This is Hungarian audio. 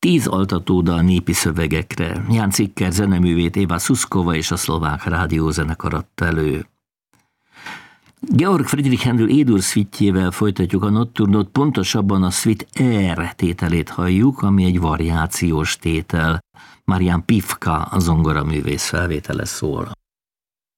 10 altatódal népi szövegekre. Ján Cikker zeneművét Éva Szuszkova és a Szlovák Rádiózenekar adta elő. Georg Friedrich Händel E-dur szvittjével folytatjuk a Notturnót, pontosabban a Suite R tételét halljuk, ami egy variációs tétel. Marián Pivka, a zongoraművész felvétele szól.